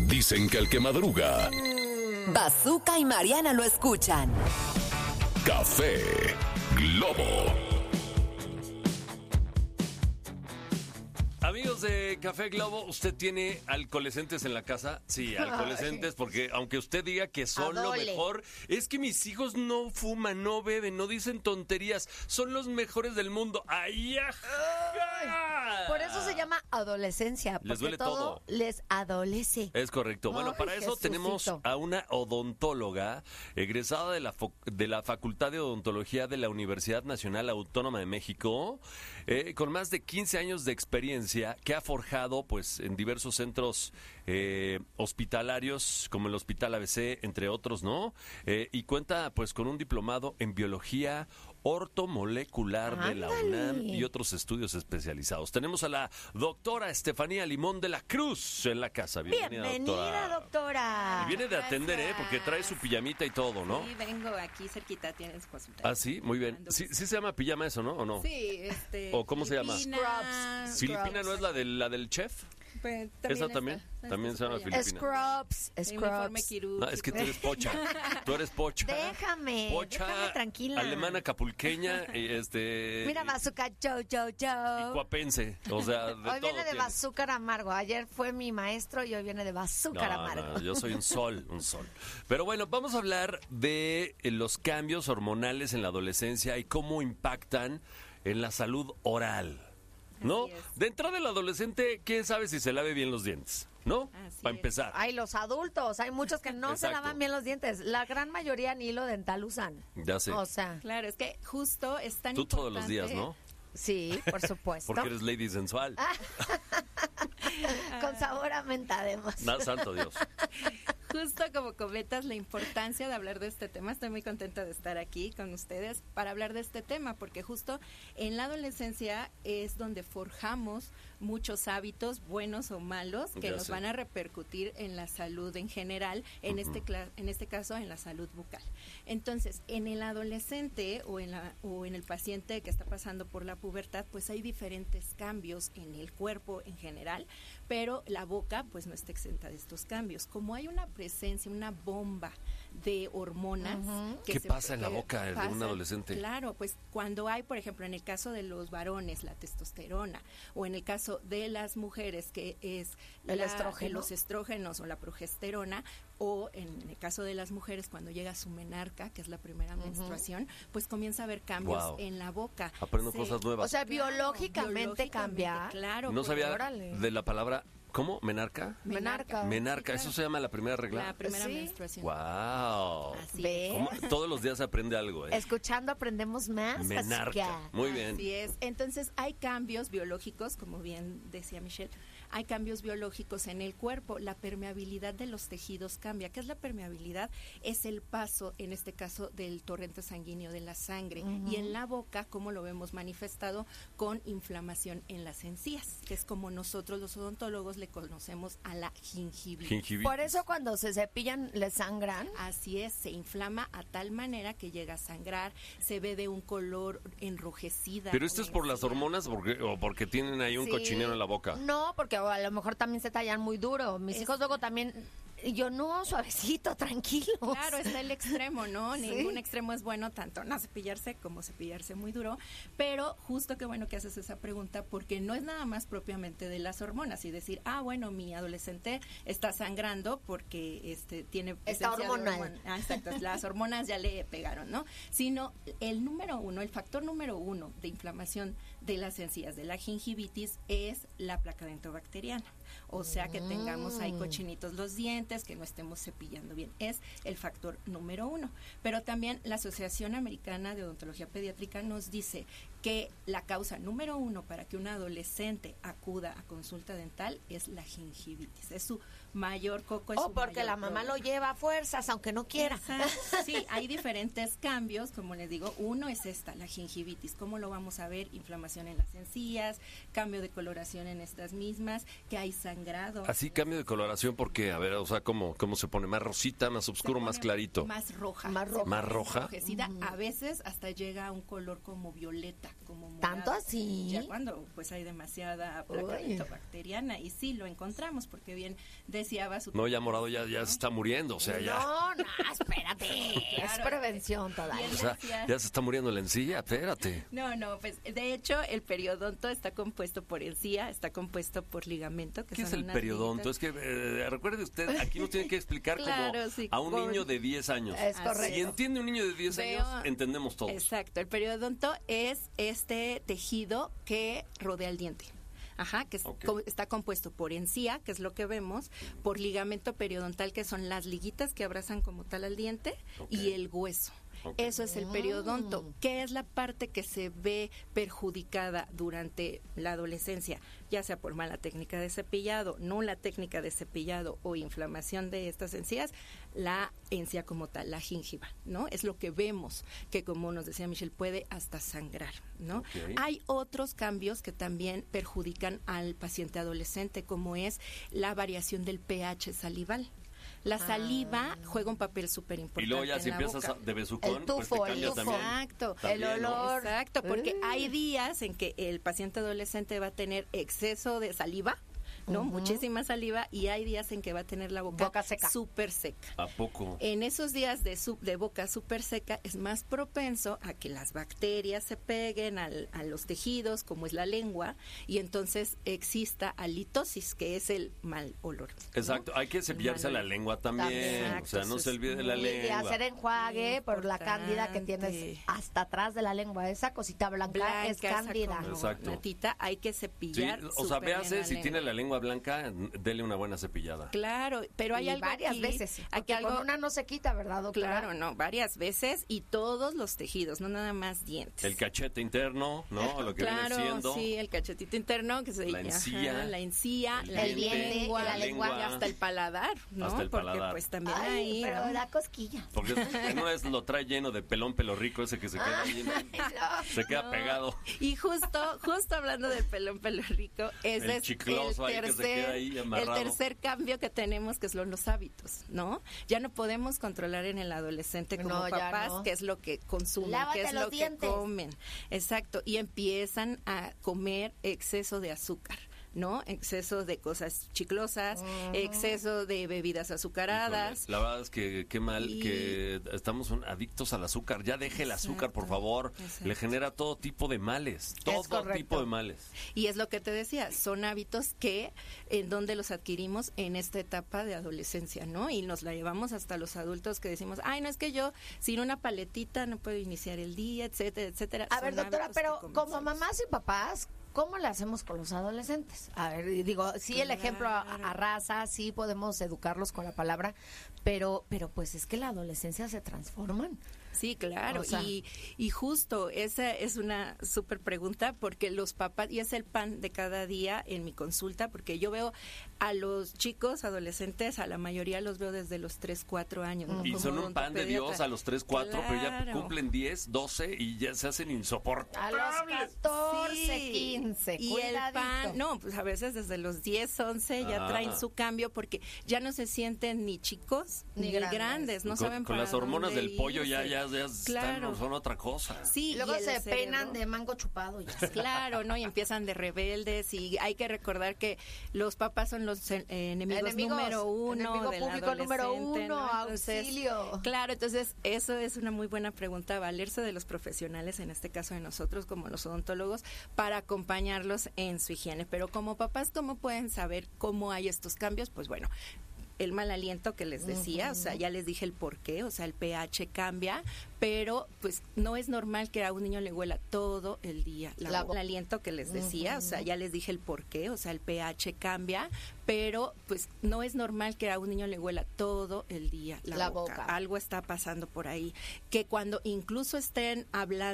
Dicen que el que madruga, Bazooka y Mariana lo escuchan. Café Globo. Amigos de Café Globo, ¿usted tiene alcoholescentes en la casa? Sí, alcoholescentes, porque aunque usted diga que son lo mejor, es que mis hijos no fuman, no beben, no dicen tonterías, son los mejores del mundo. ¡Ay, ajá! Por eso se llama adolescencia, porque Les duele todo. les adolece. Es correcto. Bueno, Ay, para eso Jesucito. tenemos a una odontóloga egresada de la Facultad de Odontología de la Universidad Nacional Autónoma de México, con más de 15 años de experiencia, que ha forjado pues en diversos centros hospitalarios, como el Hospital ABC, entre otros, ¿no? Y cuenta pues con un diplomado en biología ortomolecular de la UNAM y otros estudios especializados. Tenemos a la doctora Estefanía Limón de la Cruz en la casa. Bienvenida, doctora. Y viene de atender, porque trae su pijamita y todo, ¿no? Sí, vengo aquí cerquita, tiene su consultorio. Ah, sí, muy bien. Sí se llama pijama eso, ¿no? ¿O no? Sí, ¿O cómo se llama? Scrubs. ¿Filipina no es la del chef? Pues, ¿Esa también? También se llama Filipina. Scrubs. Uniforme quirúrgico. No, es que tú eres pocha. Tú eres pocha. Déjame tranquila. Alemana capulqueña, Mira, Bazooka, y cuapense. O sea, de hoy todo viene de tiene. azúcar amargo. Ayer fue mi maestro y hoy viene de azúcar amargo. No, yo soy un sol. Pero bueno, vamos a hablar de los cambios hormonales en la adolescencia y cómo impactan en la salud oral. ¿No? Así es. De entrada del adolescente, ¿quién sabe si se lave bien los dientes? ¿No? Así Para es. empezar. Ay, los adultos, hay muchos que no se Exacto. lavan bien los dientes. La gran mayoría ni hilo dental usan. Ya sé. O sea, Claro, es que justo es tan Tú importante. todos los días, ¿no? sí, por supuesto. Porque eres lady sensual. Con sabor a menta, además. Santo Dios. Justo como comentas, la importancia de hablar de este tema. Estoy muy contenta de estar aquí con ustedes para hablar de este tema, porque justo en la adolescencia es donde forjamos muchos hábitos, buenos o malos, que Ya nos sé. van a repercutir en la salud en general, en este caso en la salud bucal. Entonces, en el adolescente o en el paciente que está pasando por la pubertad, pues hay diferentes cambios en el cuerpo en general, pero la boca pues no está exenta de estos cambios. Como hay una presencia, una bomba de hormonas. ¿Qué pasa en la boca de un adolescente? Claro, pues cuando hay, por ejemplo, en el caso de los varones, la testosterona, o en el caso de las mujeres, que es El estrógeno. los estrógenos o la progesterona, o en el caso de las mujeres, cuando llega su menarca, que es la primera menstruación, pues comienza a haber cambios Wow. en la boca. Aprendo cosas nuevas. O sea, Claro, biológicamente cambia. Claro. No pues, sabía órale. de la palabra, ¿cómo? ¿Menarca? Menarca. Menarca, Sí, ¿eso claro. se llama la primera regla? La primera Sí. menstruación. ¡Wow! Así ¿Ve? ¿Cómo? Todos los días se aprende algo, ¿eh? Escuchando aprendemos más. Menarca. Bazooka. Muy bien. Así es. Entonces hay cambios biológicos, como bien decía Michelle, hay cambios biológicos en el cuerpo. La permeabilidad de los tejidos cambia. ¿Qué es la permeabilidad? Es el paso, en este caso, del torrente sanguíneo de la sangre. Y en la boca, como lo vemos manifestado, con inflamación en las encías, que es como nosotros los odontólogos le conocemos a la gingivitis. Gingivitis. Por eso cuando se cepillan les sangran. Así es, se inflama a tal manera que llega a sangrar, se ve de un color enrojecida. Pero esto es por las encía. hormonas o porque tienen ahí un Sí. cochinero en la boca. No, porque a lo mejor también se tallan muy duro. Mis hijos luego también. Y yo no, suavecito, tranquilo. Claro, está el extremo, ¿no? Sí. Ningún extremo es bueno, tanto no cepillarse como cepillarse muy duro. Pero justo qué bueno que haces esa pregunta, porque no es nada más propiamente de las hormonas y decir, bueno, mi adolescente está sangrando porque tiene Está presencia de hormonal. exacto, las hormonas ya le pegaron, ¿no? Sino el factor número uno de inflamación de las encías, de la gingivitis, es la placa dentobacteriana. O sea, que tengamos ahí cochinitos los dientes, que no estemos cepillando bien. Es el factor número uno. Pero también la Asociación Americana de Odontología Pediátrica nos dice que la causa número uno para que un adolescente acuda a consulta dental es la gingivitis. Es su mayor coco. Es O su porque mayor la mamá problema. lo lleva a fuerzas, aunque no quiera. Exacto. Sí, hay diferentes cambios, como les digo. Uno es la gingivitis. ¿Cómo lo vamos a ver? Inflamación en las encías, cambio de coloración en estas mismas, que hay sangrado. Así cambio de coloración porque, a ver, o sea, ¿cómo se pone? ¿Más rosita, más oscuro, Se más pone clarito? Más roja. Más roja. ¿Más roja? Enrojecida. A veces hasta llega a un color como violeta. como morado. ¿Tanto así? Ya cuando pues hay demasiada placa bacteriana, y sí lo encontramos, porque bien decía Basu. No, ya morado ya se está muriendo, o sea, ya. No, espérate. Claro. Es prevención todavía. O sea, ya se está muriendo la encía, espérate. No, pues de hecho el periodonto está compuesto por encía, está compuesto por ligamento. ¿Qué es el periodonto? Es que recuerde usted, aquí nos tiene que explicar Claro, como sí, a un niño de 10 años. Es correcto. Si entiende un niño de 10 años, entendemos todo. Exacto, el periodonto es este tejido que rodea el diente. Ajá, que está compuesto por encía, que es lo que vemos, por ligamento periodontal, que son las liguitas que abrazan como tal al diente, y el hueso. Eso es el periodonto, que es la parte que se ve perjudicada durante la adolescencia, ya sea por mala técnica de cepillado, nula técnica de cepillado o inflamación de estas encías, la encía como tal, la gingiva, ¿no? Es lo que vemos, que como nos decía Michelle, puede hasta sangrar, ¿no? Hay otros cambios que también perjudican al paciente adolescente, como es la variación del pH salival. La saliva juega un papel súper importante. Y luego ya si empiezas de besucón, el tufo, pues te cambia también. Exacto. También, el olor. ¿no? Exacto, porque hay días en que el paciente adolescente va a tener exceso de saliva, ¿no? Muchísima saliva, y hay días en que va a tener la boca seca. súper seca. ¿A poco? En esos días de boca súper seca es más propenso a que las bacterias se peguen a los tejidos, como es la lengua, y entonces exista halitosis, que es el mal olor, ¿no? Exacto, hay que cepillarse la lengua también. O sea, no se olvide de la lengua. Y hacer enjuague por la cándida que tienes hasta atrás de la lengua. Esa cosita blanca es cándida. Exacto. Natita, hay que cepillar. Sí, o sea, véase, si tiene la lengua blanca, dele una buena cepillada. Claro, pero hay algo varias aquí, veces. Aquí Con una no se quita, ¿verdad, doctora? Claro, no, varias veces, y todos los tejidos, no nada más dientes. El cachete interno, ¿no? Lo que claro, viene siendo. Sí, el cachetito interno, que se la encía, la encía, el diente, la lengua, y hasta el paladar, ¿no? Hasta el paladar. Porque pues también ahí, pero ¿no? da cosquillas. Porque en una vez lo trae lleno de pelón pelo rico, ese que se queda lleno, se queda pegado. Y justo hablando del pelón pelo rico, ese el chicloso ahí que se queda ahí amarrado. El tercer cambio que tenemos, que son los hábitos, ¿no? Ya no podemos controlar en el adolescente como papás qué es lo que consumen, Lávate qué es lo dientes. que comen. Exacto, y empiezan a comer exceso de azúcar, ¿no? Exceso de cosas chiclosas, exceso de bebidas azucaradas. Híjole, la verdad es que qué mal que estamos adictos al azúcar. Ya deje el azúcar, por favor. Exacto. Le genera todo tipo de males. Todo tipo de males. Y es lo que te decía, son hábitos que en donde los adquirimos en esta etapa de adolescencia, ¿no? Y nos la llevamos hasta los adultos, que decimos, ay, no, es que yo sin una paletita no puedo iniciar el día, etcétera, etcétera. A ver, doctora, pero como mamás y papás, ¿cómo le hacemos con los adolescentes? A ver, digo, sí, el ejemplo arrasa, sí podemos educarlos con la palabra, pero pues es que la adolescencia se transforman. Sí, claro, O sea, y justo esa es una súper pregunta, porque los papás, y es el pan de cada día en mi consulta, porque yo veo a los chicos adolescentes, a la mayoría los veo desde los 3, 4 años. ¿no? Y Como son un pan de Dios a los 3, 4, pero ya Claro. cumplen 10, 12 y ya se hacen A insoportables. los 14, Sí. 15, y cuidadito. el pan, no, pues a veces desde los 10, 11 ya traen su cambio, porque ya no se sienten ni chicos ni grandes, no saben con para las hormonas dónde del pollo ya Claro. son otra cosa. Sí, Y luego y el se cerebro. peinan de mango chupado. Ya. Claro, ¿no? Y empiezan de rebeldes, y hay que recordar que los papás son los enemigos número uno enemigo del público adolescente, número uno, ¿no? Entonces, auxilio. claro, entonces eso es una muy buena pregunta, valerse de los profesionales, en este caso de nosotros como los odontólogos, para acompañarlos en su higiene. Pero como papás, ¿cómo pueden saber cómo hay estos cambios? Pues bueno, el mal aliento que les decía, o sea, ya les dije el por qué, o sea, el pH cambia, pero pues no es normal que a un niño le huela todo el día el aliento que les decía, o sea, ya les dije el por qué, o sea, el pH cambia, pero pues no es normal que a un niño le huela todo el día la boca. Algo está pasando por ahí, que cuando incluso estén hablando